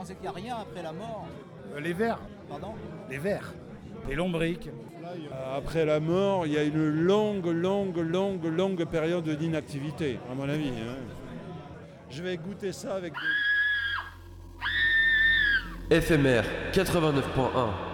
pensez qu'il n'y a rien après la mort? Les vers. Pardon? Les vers. Les lombriques. Après la mort, il y a une longue période d'inactivité, à mon avis. Je vais goûter ça avec... FMR 89.1